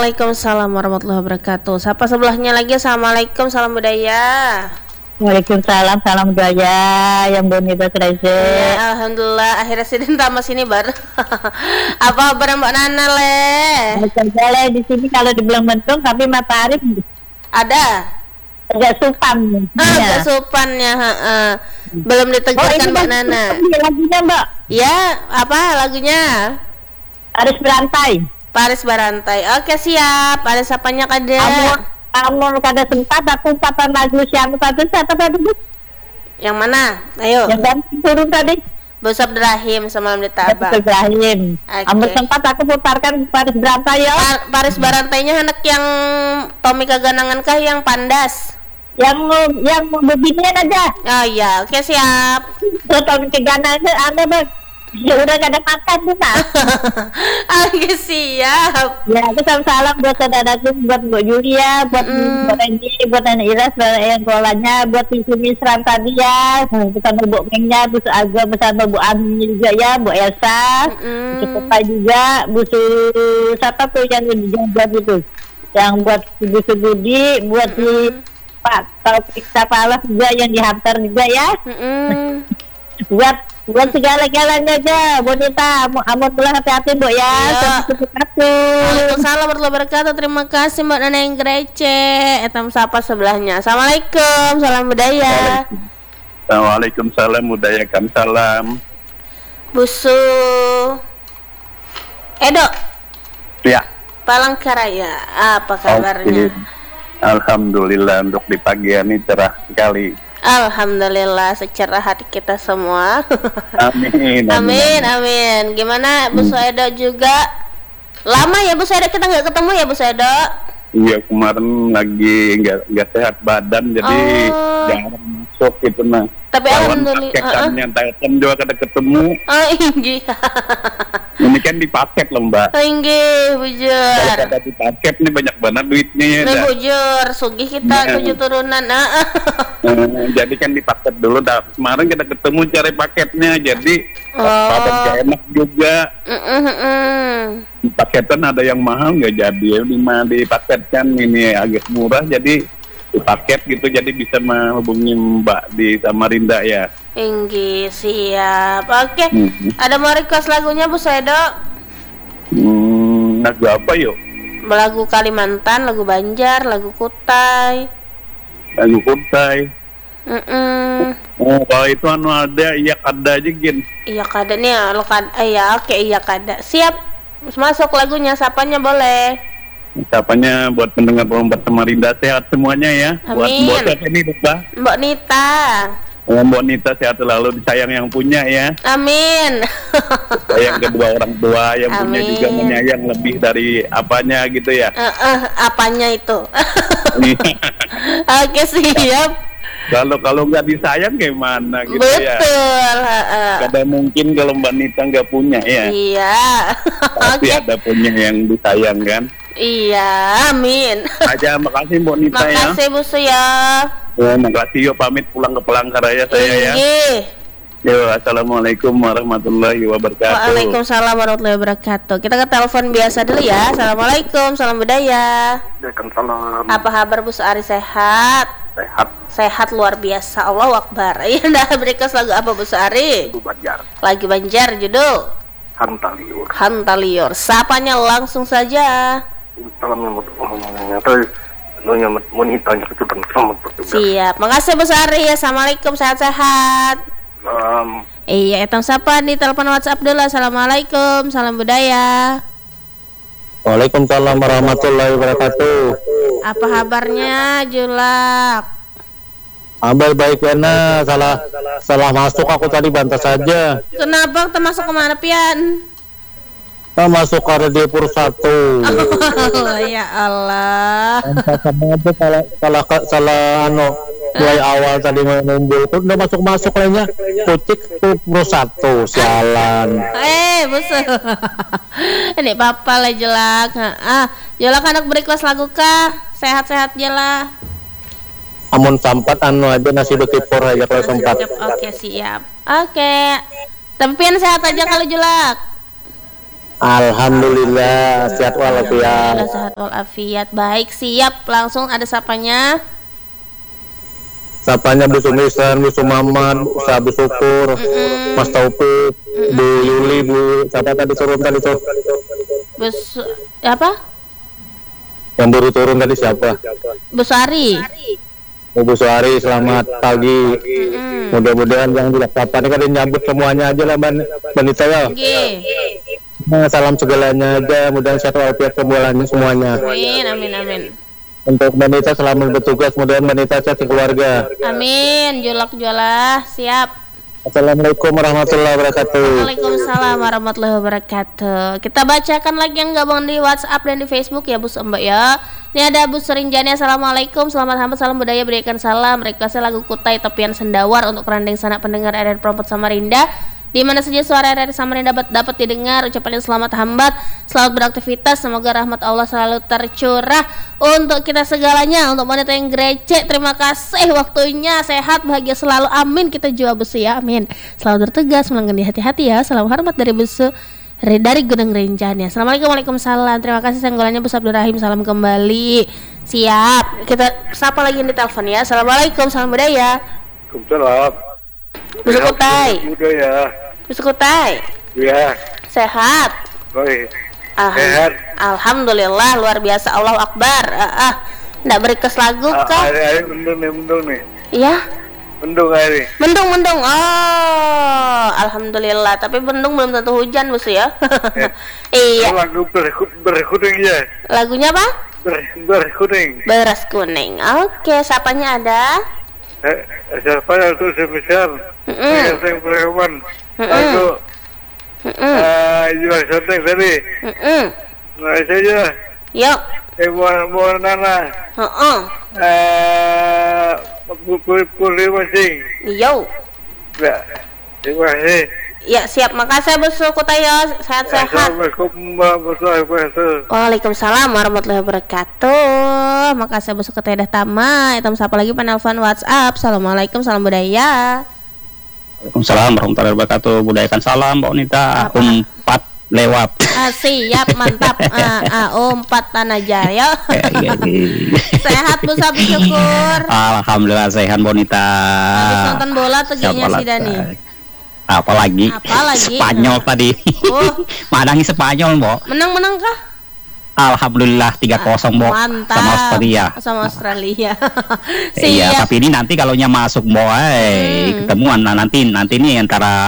Waalaikumsalam warahmatullahi wabarakatuh. Siapa sebelahnya lagi? Assalamualaikum, salam budaya. Waalaikumsalam, salam budaya yang bonita Trace. Ya, alhamdulillah akhirnya sidin tamu sini bar. Apa kabar Mbak Nana le? Boleh di sini kalau dibilang mendung tapi matahari Ada? agak supan. Agak supannya, belum ditegakkan Mbak Nana. Lagunya Mbak. Ya, apa lagunya? Paris Berantai. Paris Berantai. Oke siap. Ada sapanya kada? Kamu kada sempat aku patah lagu siapa tadi dulu? Yang mana? Ayo. Yang ganti turun tadi. Bos Abdurrahim sama Lamdita Abang. Ibrahim. Kamu sempat aku putarkan Paris Berantai ya. Paris Berantainya anak yang Tommy Kaganangan kah yang Pandas? Yang beginian aja. Oh iya, oke siap. Tommy Kaganangan ada Bang. Ya udah gak ada makan tuh Pak. Oke siap. Ya aku salam buat saudaraku, buat Mbak Julia, buat Mbak Rendy, buat Nenek Iras, buat yang kolanya, buat Isu Misran tadi ya, bersama Bu Mengnya, Bu Agam, bersama Bu Ami juga ya, Bu Elsa, Bu Papa juga, Bu siapa tuh yang buat itu, yang buat Bu Budi, buat si Pak Taufik Sapalah juga yang dihantar juga ya. buat segala-galanya aja, bonita. Amun pulang hati-hati Bu ya. Waalaikumsalam warahmatullahi wabarakatuh. Terima kasih Mbak Nana yang Grece. Etam sapa sebelahnya. Assalamualaikum, salam budaya. Waalaikumsalam budaya kam salam. Busu Edo. Ya. Palangkaraya. Apa kabarnya? Alhamdulillah untuk di pagi ini cerah sekali. Alhamdulillah secerah hati kita semua. Amin. Amin. Gimana Bu Suedo juga? Lama ya Bu Suedo kita nggak ketemu ya Bu Suedo? Iya kemarin lagi nggak sehat badan jadi jarang masuk gitu nah. Tapi alhamdulillah. Paketnya Titan juga kada ketemu. Inggi. Ini kan di paket loh Mbak. Inggi bujur. Kalau kada di paket nih banyak banget duitnya ya. Nah bujur, sugih kita 7 turunan. Jadi kan di paket dulu. Kemarin kita ketemu cari paketnya jadi paket gak enak juga. Di paketan ada yang mahal nggak jadi. Di paket kan ini agak murah jadi di paket gitu jadi bisa menghubungi Mbak di Samarinda ya. Inggi siap. Oke. Ada mau request lagunya Bu Suedo? Lagu apa yuk? Lagu Kalimantan, lagu Banjar, lagu Kutai. Lagu Kutai. Oh kalau itu ada iya kada aja gin. Iya kada nih lo kan. Ya oke iya kada. Siap. Masuk lagunya. Sapanya boleh. Sapanya buat pendengar Lombat Samarinda sehat semuanya ya. Amin. Buat ini lupa. Mbak Nita. Mbak Nita sehat selalu, disayang yang punya ya. Amin. Sayang kedua orang tua, yang punya juga menyayang lebih dari apanya gitu ya. Apanya itu? Oke siap. Kalau nggak disayang gimana gitu. Betul. Ya. Betul. Kada mungkin kalau Mbak Nita nggak punya ya. Iya. Pasti ada punya yang disayang kan. Iya, amin. Aja makasih Mbak Nita ya. Makasih Bu Suya. Ya, makasih yuk pamit pulang ke Palangkaraya saya ya. Yo, assalamualaikum warahmatullahi wabarakatuh. Waalaikumsalam warahmatullahi wabarakatuh. Kita ke telepon biasa dulu ya. Assalamualaikum, salam budaya. Waalaikumsalam. Apa kabar Bu Suari, sehat? Sehat luar biasa. Allahu Akbar. Iya, dah berikan lagu apa Bu Suari? Lagu Banjar judul Hantaliur. Sapanya langsung saja. Siap. Makasih Bu Suari. Assalamualaikum, sehat-sehat. Iya, etang sapa di telepon WhatsApp dulu. Assalamualaikum, salam budaya. Waalaikumsalam warahmatullahi wabarakatuh. Apa kabarnya Julak? Kabar baik Wena. Salah masuk aku tadi bantah saja. Kenapa kita masuk kemana Pian? Kita masuk ke Radio Pur 1. Oh ya Allah. Sama aja salah mulai awal tadi menunggu itu udah masuk lainnya kucik tuh Pur 1 sialan. Busu. Ini papa lah Julak. Julak anak beriklas lagu kah? Sehat-sehat aja lah. Amun sampat aja nasi dekipur aja kalau sempat. Oke siap. Oke. Tapi Pian sehat aja kalau Julak. Alhamdulillah sehat walafiat. Alhamdulillah sehat walafiat. Baik, siap. Langsung ada sapanya. Sapanya Bu Sumisan, Bu Sumaman, Bu Syukur, Mas Taufik, Bu Yuli, Bu siapa tadi turun tadi tuh? Apa? Yang baru turun tadi siapa? Bu Sari. Bu Suari, selamat pagi. Mudah-mudahan yang dilaksanakan kan nyambut semuanya aja lah Banita ya. Nah, salam segalanya aja, mudah-mudahan sehat walafiat semuanya. Amin, amin, amin. Untuk Banita selamat bertugas, mudah-mudahan Banita sehat keluarga. Amin, jualah, siap. Assalamualaikum warahmatullahi wabarakatuh. Waalaikumsalam warahmatullahi wabarakatuh. Kita bacakan lagi yang gabung di WhatsApp dan di Facebook ya Bu Mbak ya. Ini ada Bu Serinjani, assalamualaikum, selamat hamba, salam budaya, berikan salam. Request lagu Kutai Tepian Sendawar untuk kerandeng sanak pendengar RR Perempot Samarinda. Di mana saja suara RR Samarinda dapat didengar, ucapannya selamat hambat, selamat beraktivitas, semoga rahmat Allah selalu tercurah untuk kita segalanya. Untuk wanita yang gerecek, terima kasih waktunya, sehat, bahagia selalu, amin. Kita jual besi ya, amin. Selalu bertugas, melanggan di hati-hati ya. Salam hormat dari Busu dari Gunung Rinjani. Assalamualaikum, waalaikumsalam. Terima kasih senggolannya Bu Abdurrahim, salam kembali. Siap, kita sapa lagi di telepon ya. Assalamualaikum, salam budaya. Waalaikumsalam. Busu Kutai. Budaya. Busu Kutai. Iya. Sehat. Baik. Sehat. Alhamdulillah, luar biasa, Allahu Akbar. Nggak berikes lagu kah? Air mendung nih. Iya. Mendung air. Mendung. Oh, alhamdulillah. Tapi mendung belum tentu hujan, Bos ya. Iya. Lagu berkuning ya. Lagunya apa? Berkuning. Beras kuning. Oke, sapanya ada. Siapa yang tuh sebesar? Yang berhewan. Lagu. Jual shooting tadi. Nah saja. Yuk. Mau nana. Pulih masing. Yo. Ya. Terima kasih. Ya, siap. Makasih Bos Kutayo. Sehat-sehat. Assalamualaikum warahmatullahi wabarakatuh. Waalaikumsalam warahmatullahi wabarakatuh. Makasih Bos Kutayo dah tama. Itu siapa lagi penelpon WhatsApp. Assalamualaikum, salam budaya. Waalaikumsalam warahmatullahi wabarakatuh. Budayakan salam Mbak Nita. 4 lewat. Siap, mantap. 4 Tanah Jaya. Sehat Bu Sabi, syukur. Alhamdulillah sehat Mbak Nita. Habis nonton bola teginya si Dani. Apalagi Spanyol tadi. Madangi Spanyol Mbak. Menang kah? Alhamdulillah 3-0 Mbak. Mantap. Sama Australia. Iya, tapi ini nanti kalau nya masuk Mbak, ketemuan nanti ini antara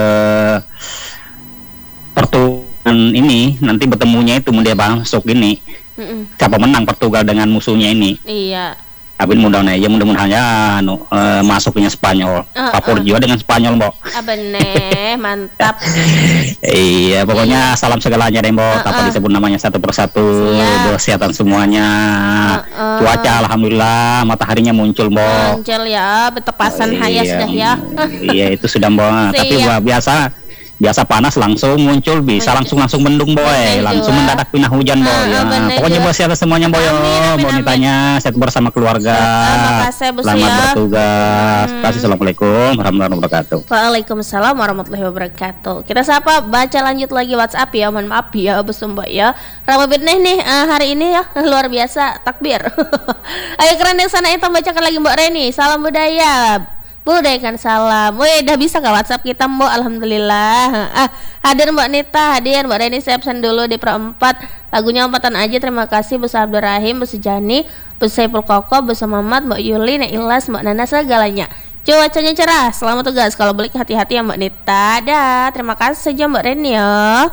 pertemuan ini nanti bertemunya itu dia masuk ini. Siapa menang Portugal dengan musuhnya ini? Iya. Tapi mudah-mudahan ya masuknya Spanyol. Papua juga dengan Spanyol, Mbok. Bener, mantap. Iya, pokoknya salam segalanya deh, Mbok. Tanpa disebut namanya satu persatu. Kesehatan semuanya. Cuaca alhamdulillah mataharinya muncul, Mbok. Muncul ya, betepasan hayas dah ya. Iya, itu sudah, Mbok. Tapi biasa panas langsung muncul, bisa langsung mendung boy, langsung mendadak pindah hujan boy. Pokoknya bos sehat semuanya boy. Mau ditanya sehat bersama keluarga. Selamat bertugas. Assalamualaikum warahmatullahi wabarakatuh. Waalaikumsalam warahmatullahi wabarakatuh. Kita sapa baca lanjut lagi WhatsApp ya. Mohon maaf ya Bos Mbak ya. Ramadan nih hari ini ya luar biasa, takbir. Ayo keren yang sana itu bacakan lagi Mbak Reni. Salam budaya. Budayakan salam. Wih, udah bisa gak WhatsApp kita Mbak? Alhamdulillah. Hadir Mbak Nita, hadir Mbak Reni, saya absen dulu di perempat. Lagunya empatan aja. Terima kasih Bu Abdurrahim, Bu Jani, Bu Saiful Koko, Bu Mamat, Mbak Yuli, Nek Ilas, Mbak Nana, segalanya. Cuacanya cerah, selamat tugas. Kalau balik hati-hati ya Mbak Nita. Dah, terima kasih saja Mbak Reni ya.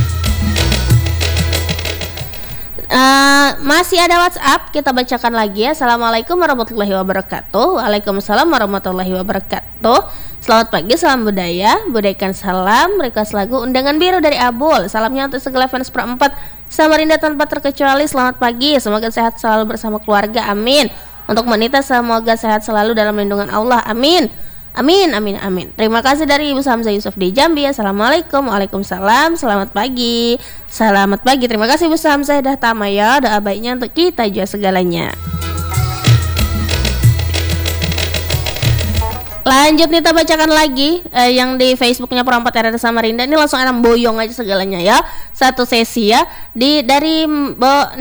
Masih ada WhatsApp, kita bacakan lagi ya. Assalamualaikum warahmatullahi wabarakatuh. Waalaikumsalam warahmatullahi wabarakatuh. Selamat pagi, salam budaya. Budayakan salam. Request lagu Undangan Biru dari Abul. Salamnya untuk segala fans perempat Samarinda tanpa terkecuali. Selamat pagi, semoga sehat selalu bersama keluarga, amin. Untuk Manita semoga sehat selalu dalam lindungan Allah, amin. Amin, amin, amin. Terima kasih dari Ibu Hamzah Yusuf di Jambi. Assalamualaikum, waalaikumsalam. Selamat pagi. Selamat pagi. Terima kasih Ibu Hamzah dah tamaya. Doa baiknya untuk kita juga segalanya. Lanjut nih, kita bacakan lagi yang di Facebooknya Perempat RRI Samarinda. Ini langsung ada boyong aja segalanya ya. Satu sesi ya. Dari Mbok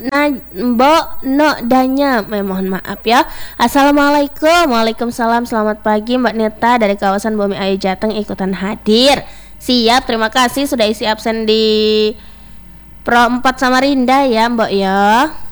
Danya. Mohon maaf ya. Assalamualaikum. Waalaikumsalam. Selamat pagi Mbak Neta dari kawasan Bumi Ayu Jateng ikutan hadir. Siap, terima kasih sudah isi absen di Pro 4 Samarinda ya Mbok ya.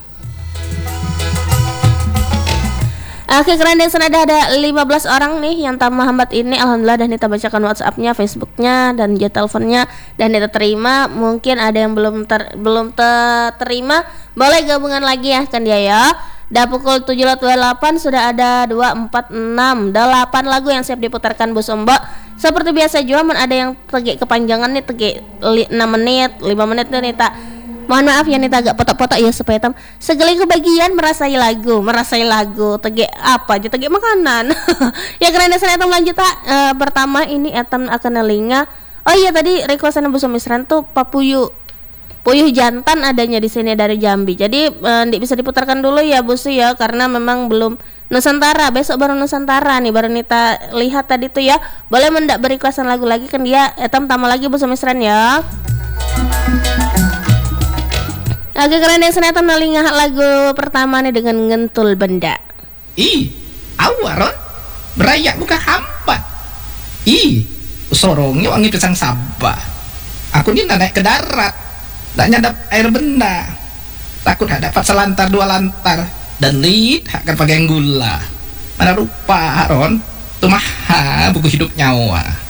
Oke, keren dan senada ada 15 orang nih yang tamu hambat ini. Alhamdulillah dan kita bacakan WhatsApp-nya, Facebook-nya dan juga teleponnya dan kita terima. Mungkin ada yang belum terima, boleh gabungan lagi ya kan dia ya. Dah pukul 7.28 sudah ada 2, 4, 6, 8 lagu yang siap diputarkan Bos Mbak. Seperti biasa juga ada yang tegik kepanjangan nih, tegik 6 menit, 5 menit nih tak. Mohon maaf ya Nita agak potok-potok ya supaya segala kebagian merasai lagu tegek apa aja, tegek makanan. Ya karena saya lanjut pertama ini etam akan nelinga. Oh iya tadi requestan Bu Sumisran tuh Puyuh jantan adanya di sini dari Jambi. Jadi bisa diputarkan dulu ya Bu Su ya karena memang belum Nusantara. Besok baru Nusantara nih, baru Nita lihat tadi tuh ya. Boleh mendak beri requestan lagu lagi kan dia etam tambah lagi Bu Sumisran ya. Agak keren yang senatan nalingah lagu pertama nih dengan ngentul benda. Awaron berayak buka hampat. Sorongnya wangi pisang sabah. Aku ini naik ke darat, tak nyadap air benda. Takut tak dapat selantar 2 lantar dan lid akan pakai gula. Mana rupa Ron, tuh maha buku hidup nyawa.